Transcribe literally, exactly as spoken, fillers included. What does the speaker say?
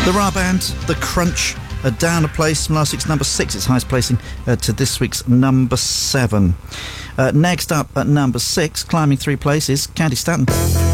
The Ra Band, The Crunch, uh, down a place from last week's number six, its highest placing uh, to this week's number seven. Uh, next up at number six, climbing three places, Candy Stanton.